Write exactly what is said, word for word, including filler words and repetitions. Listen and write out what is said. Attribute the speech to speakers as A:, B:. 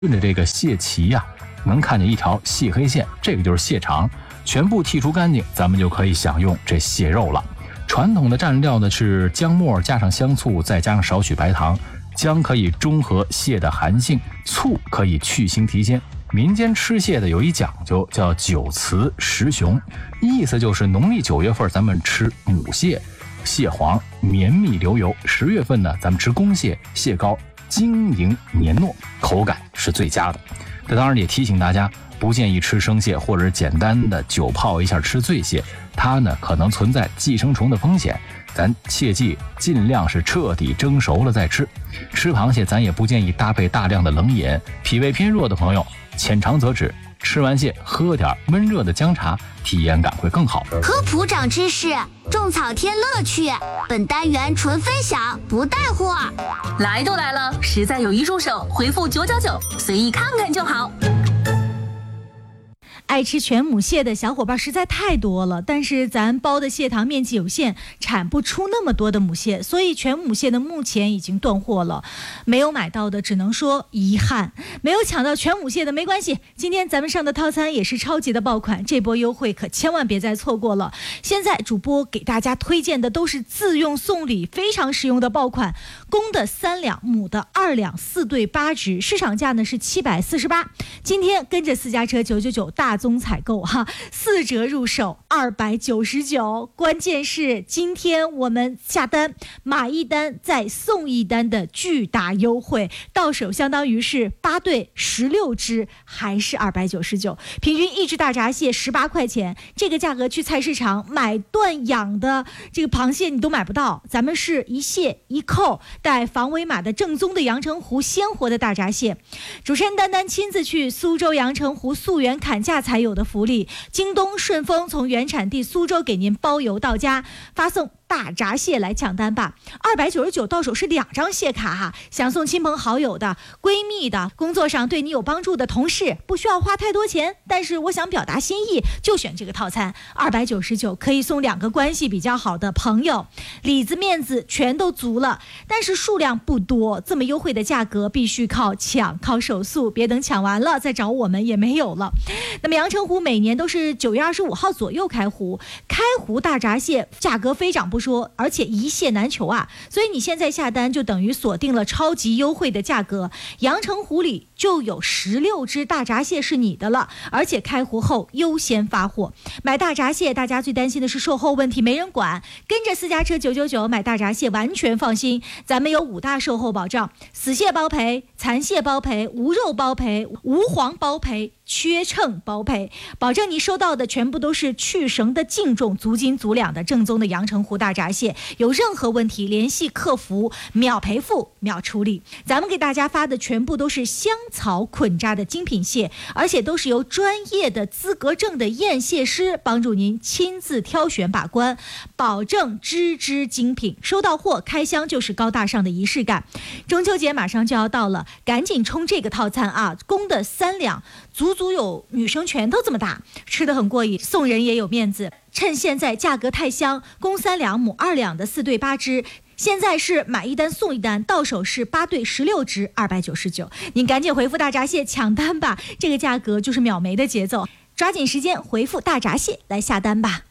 A: 顺着这个蟹鳍呀、啊，能看见一条细黑线，这个就是蟹肠，全部剔除干净，咱们就可以享用这蟹肉了。传统的蘸料呢是姜末加上香醋，再加上少许白糖。姜可以中和蟹的寒性，醋可以去腥提鲜。民间吃蟹的有一讲究，叫九雌十雄，意思就是农历九月份咱们吃母蟹，蟹黄绵密流油；十月份呢，咱们吃公蟹，蟹膏晶莹黏糯，口感是最佳的。这当然也提醒大家，不建议吃生蟹，或者是简单的酒泡一下吃醉蟹，它呢可能存在寄生虫的风险。咱切记尽量是彻底蒸熟了再吃。吃螃蟹咱也不建议搭配大量的冷饮，脾胃偏弱的朋友浅尝辄止，吃完蟹喝点温热的姜茶，体验感会更好。
B: 科普长知识，种草添乐趣。本单元纯分享，不带货。
C: 来都来了，实在有一入手，回复九九九，随意看看就好。
D: 爱吃全母蟹的小伙伴实在太多了，但是咱包的蟹塘面积有限，产不出那么多的母蟹，所以全母蟹的目前已经断货了。没有买到的只能说遗憾，没有抢到全母蟹的没关系，今天咱们上的套餐也是超级的爆款，这波优惠可千万别再错过了。现在主播给大家推荐的都是自用送礼非常实用的爆款，公的三两，母的二两，四对八只，市场价呢是七百四十八，今天跟着私家车九九九大宗采购哈，四折入手二百九十九。关键是今天我们下单买一单再送一单的巨大优惠，到手相当于是八对十六只，还是二百九十九，平均一只大闸蟹十八块钱。这个价格去菜市场买断养的这个螃蟹你都买不到，咱们是一蟹一扣带防伪码的正宗的阳澄湖鲜活的大闸蟹。主持人丹丹亲自去苏州阳澄湖溯源砍价才有的福利，京东顺丰从原产地苏州给您包邮到家，发送大闸蟹来抢单吧。二百九十九到手是两张蟹卡哈，想送亲朋好友的、闺蜜的、工作上对你有帮助的同事，不需要花太多钱，但是我想表达心意，就选这个套餐。二百九十九可以送两个关系比较好的朋友，里子面子全都足了，但是数量不多，这么优惠的价格必须靠抢，靠手速，别等抢完了再找我们也没有了。那么阳澄湖每年都是九月二十五号左右开湖，开湖大闸蟹价格飞涨不说，而且一蟹难求啊，所以你现在下单就等于锁定了超级优惠的价格。阳澄湖里就有十六只大闸蟹是你的了，而且开湖后优先发货。买大闸蟹大家最担心的是售后问题没人管，跟着私家车九九九买大闸蟹完全放心，咱们有五大售后保障：死蟹包赔、残蟹包赔、无肉包赔、无黄包赔、缺秤包赔，保证你收到的全部都是去绳的净重、足斤足两的正宗的阳澄湖大闸蟹。有任何问题联系客服，秒赔付秒处理。咱们给大家发的全部都是香草捆扎的精品蟹，而且都是由专业的资格证的验蟹师帮助您亲自挑选把关，保证只只精品。收到货开箱就是高大上的仪式感。中秋节马上就要到了，赶紧冲这个套餐啊！公的三两，足足有女生拳头这么大，吃得很过瘾，送人也有面子。趁现在价格太香，公三两母二两的四对八只，现在是买一单送一单，到手是八对十六只，二百九十九。您赶紧回复大闸蟹抢单吧，这个价格就是秒没的节奏，抓紧时间回复大闸蟹来下单吧。